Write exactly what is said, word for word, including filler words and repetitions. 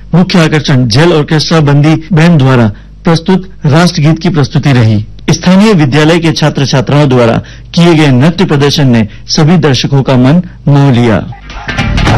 मुख्य आकर्षण jail orchestra बंदी बैंड द्वारा प्रस्तुत राष्ट्रगीत की प्रस्तुति रही। स्थानीय विद्यालय के छात्र छात्राओं द्वारा किए गए नृत्य प्रदर्शन ने सभी दर्शकों का मन मोह लिया।